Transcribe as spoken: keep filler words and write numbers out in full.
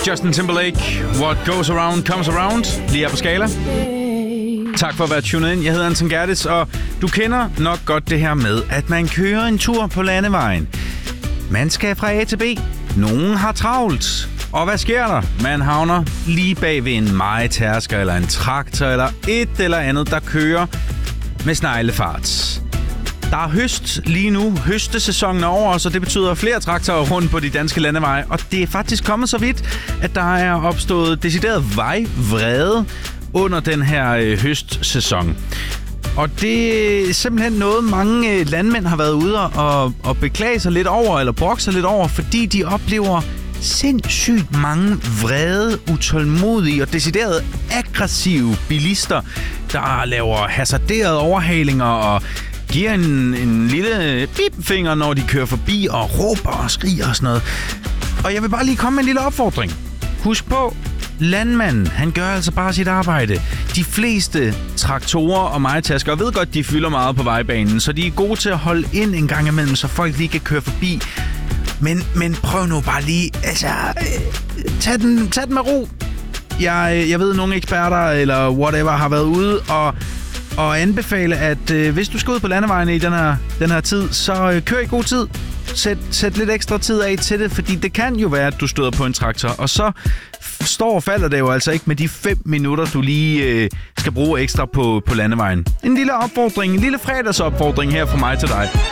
Justin Timberlake, What Goes Around Comes Around, lige her på Skala. Tak for at være tunet ind. Jeg hedder Anton Gertitz, og du kender nok godt det her med, at man kører en tur på landevejen. Man skal fra A til B. Nogen har travlt. Og hvad sker der? Man havner lige bag ved en mejetærsker eller en traktor eller et eller andet, der kører med sneglefart. Der er høst lige nu. Høstesæsonen er over, så det betyder flere traktorer rundt på de danske landeveje. Og det er faktisk kommet så vidt, at der er opstået decideret vejvrede under den her øh, høstsæson. Og det er simpelthen noget, mange øh, landmænd har været ude og, og beklage sig lidt over, eller brokke sig lidt over, fordi de oplever sindssygt mange vrede, utålmodige og decideret aggressive bilister, der laver hasarderede overhalinger og giver en, en lille bipfinger, når de kører forbi og råber og skriger og sådan noget. Og jeg vil bare lige komme med en lille opfordring. Husk på, landmanden, han gør altså bare sit arbejde. De fleste traktorer og mejetærsker, ved godt, de fylder meget på vejbanen, så de er gode til at holde ind en gang imellem, så folk lige kan køre forbi. Men, men prøv nu bare lige, altså, tag den, tag den med ro. Jeg, jeg ved, at nogle eksperter eller whatever har været ude og, og anbefale, at øh, hvis du skal ud på landevejene i den her, den her tid, så øh, kør i god tid. Sæt, sæt lidt ekstra tid af til det, fordi det kan jo være, at du støder på en traktor, og så står og falder det jo altså ikke med de fem minutter, du lige øh, skal bruge ekstra på, på landevejen. En lille opfordring, en lille fredagsopfordring her fra mig til dig.